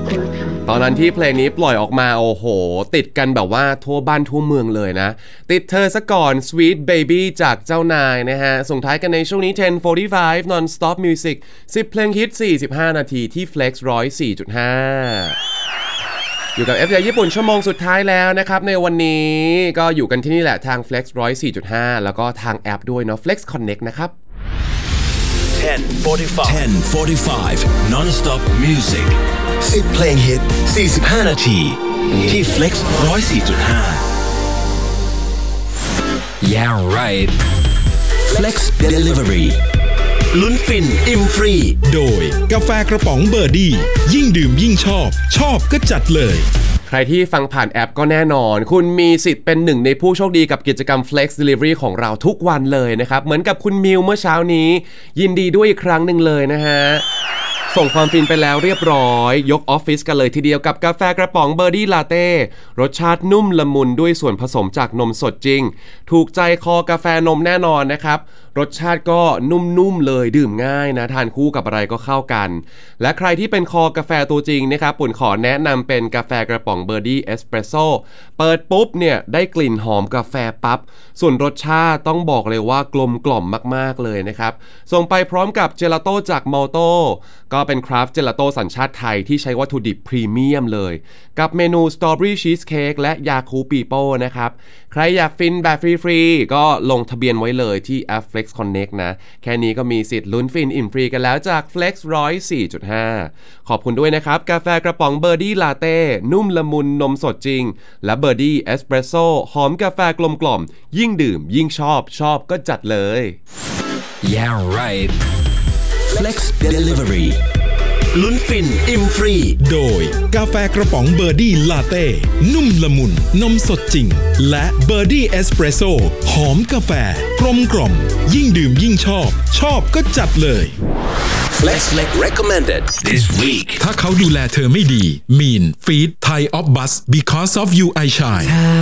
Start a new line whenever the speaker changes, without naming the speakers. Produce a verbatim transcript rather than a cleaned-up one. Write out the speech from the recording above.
ตอนนั้นที่เพลงนี้ปล่อยออกมาโอ้โหติดกันแบบว่าทั่วบ้านทั่วเมืองเลยนะติดเธอซะก่อน Sweet Baby จากเจ้านายนะฮะส่งท้ายกันในช่วงนี้ ten forty-five Non-Stop Music สิบเพลงฮิตสี่สิบห้านาทีที่ Flex หนึ่งร้อยสี่จุดห้า อยู่กับ เอฟ เอ ญี่ปุ่นชั่วโมงสุดท้ายแล้วนะครับในวันนี้ก็อยู่กันที่นี่แหละทาง Flex หนึ่งร้อยสี่จุดห้า แล้วก็ทางแอปด้วยเนาะ Flex Connect นะครับ
ten forty-five ten forty-five Non-Stop Music สิบเพลงฮิตสี่สิบห้านาทีที่ Flex หนึ่งร้อยสี่จุดห้า Yeah right Flex Delivery ลุ้นฟินอิ่มฟรี
โดยกาแฟกระป๋องเบอร์ดี้ยิ่งดื่มยิ่งชอบชอบก็จัดเลย
ใครที่ฟังผ่านแอปก็แน่นอนคุณมีสิทธิ์เป็นหนึ่งในผู้โชคดีกับกิจกรรม Flex Delivery ของเราทุกวันเลยนะครับเหมือนกับคุณมิวเมื่อเช้านี้ยินดีด้วยอีกครั้งหนึ่งเลยนะฮะส่งความฟินไปแล้วเรียบร้อยยกออฟฟิศกันเลยทีเดียวกับกาแฟกระป๋องเบอร์ดี้ลาเต้รสชาตินุ่มละมุนด้วยส่วนผสมจากนมสดจริงถูกใจคอกาแฟนมแน่นอนนะครับรสชาติก็นุ่มๆเลยดื่มง่ายนะทานคู่กับอะไรก็เข้ากันและใครที่เป็นคอกาแฟตัวจริงนะครับปุ่นขอแนะนำเป็นกาแฟกระป๋องเบอร์ดี้เอสเปรสโซ่เปิดปุ๊บเนี่ยได้กลิ่นหอมกาแฟปั๊บส่วนรสชาติต้องบอกเลยว่ากลมกล่อมมากๆเลยนะครับส่งไปพร้อมกับเจลาโต้จากมอลโต้ก็เป็นคราฟต์เจลาโต้สัญชาติไทยที่ใช้วัตถุดิบพรีเมียมเลยกับเมนูสตรอเบอรี่ชีสเค้กและยาคูปีโป้นะครับใครอยากฟินแบบฟรีๆก็ลงทะเบียนไว้เลยที่แอป Flex Connect นะแค่นี้ก็มีสิทธิ์ลุ้นฟินอิ่มฟรีกันแล้วจาก Flex หนึ่งร้อยสี่จุดห้า ขอบคุณด้วยนะครับกาแฟกระป๋องเบอร์ดี้ลาเต้นุ่มละมุนนมสดจริงและเบอร์ดี้เอสเปรสโซ่หอมกาแฟกลมกล่อมยิ่งดื่มยิ่งชอบชอบก็จัดเลย
Yeah right Flex Deliveryลุ้นฟินอิ่มฟรี
โดยกาแฟกระป๋องเบอร์ดี้ลาเต้นุ่มละมุนนมสดจริงและเบอร์ดี้เอสเปรสโซ่หอมกาแฟกลมกล่อมยิ่งดื่มยิ่งชอบชอบก็จัดเลย
Flex recommended this week
ถ้าเขาดูแลเธอไม่ดีมีนฟีดไทยออฟบัส because of you I shine